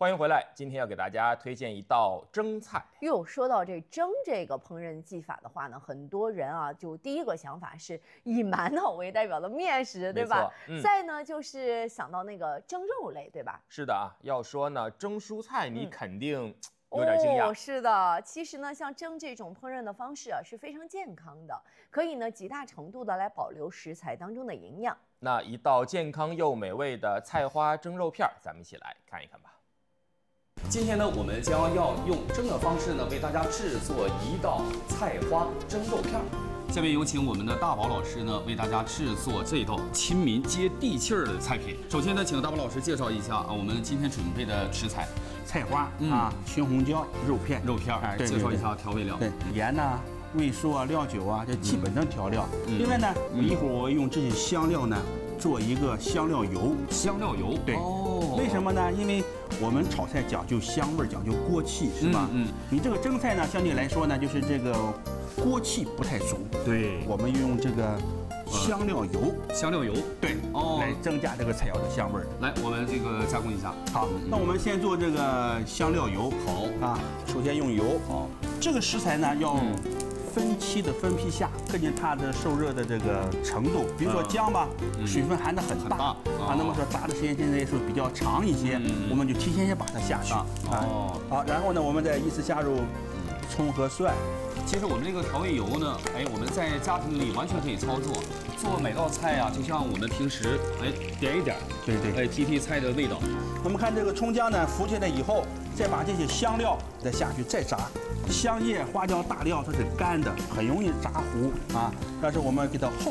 欢迎回来，今天要给大家推荐一道蒸菜。 哟，说到蒸这个烹饪技法的话呢，很多人啊，就第一个想法是以馒头为代表的面食，对吧？再呢就是想到那个蒸肉类，对吧？ 是的啊，要说呢蒸蔬菜，你肯定有点惊讶。 是的，其实呢，像蒸这种烹饪的方式啊，是非常健康的，可以呢极大程度的来保留食材当中的营养。 那一道健康又美味的菜花蒸肉片，咱们一起来看一看吧。 今天呢，我们将要用蒸的方式呢，为大家制作一道菜花蒸肉片。下面有请我们的大宝老师呢，为大家制作这道亲民接地气儿的菜品。首先呢，请大宝老师介绍一下啊，我们今天准备的食材： 菜花啊、青红椒、肉片， 介绍一下调味料。 对，盐呐、味素啊、料酒啊，这基本的调料。另外呢，一会儿我用这些香料呢，做一个香料油。 香料油， 对。为什么呢？因为我们炒菜讲究香味，讲究锅气，是吧？你这个蒸菜呢，相对来说呢，就是这个锅气不太足。 对， 我们用这个香料油。 香料油， 对，来增加这个菜肴的香味。 来，我们这个加工一下。 好，那我们先做这个香料油。 好啊，首先用油。好，这个食材呢要分期的分批下，根据它的受热的这个程度。比如说姜吧，水分含得很大啊，那么说炸的时间现在说比较长一些，我们就提前先把它下去。好，然后呢，我们再依次下入葱和蒜。 其实我们这个调味油呢，我们在家庭里完全可以操作，做每道菜啊，就像我们平时点一点，对，提菜的味道。 我们看这个葱姜呢浮起来以后，再把这些香料再下去再炸。香叶、花椒、大料它是干的，很容易炸糊啊，但是我们给它后